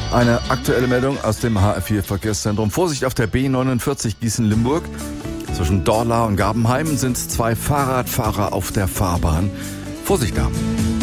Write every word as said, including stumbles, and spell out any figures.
Eine aktuelle Meldung aus dem H R vier Verkehrszentrum. Vorsicht auf der B neunundvierzig Gießen-Limburg. Zwischen Dorla und Gabenheim sind zwei Fahrradfahrer auf der Fahrbahn. Vorsicht da!